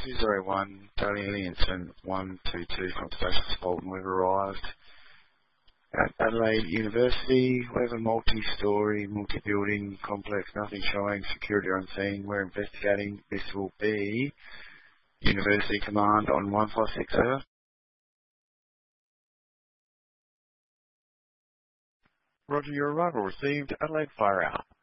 201, Daly Williamson 122 from Station Spalding. We've arrived at Adelaide University. We have a multi-storey, multi-building complex, nothing showing, security unseen. We're investigating. This will be University Command on 156 over. Roger, your arrival received. Adelaide, fire out.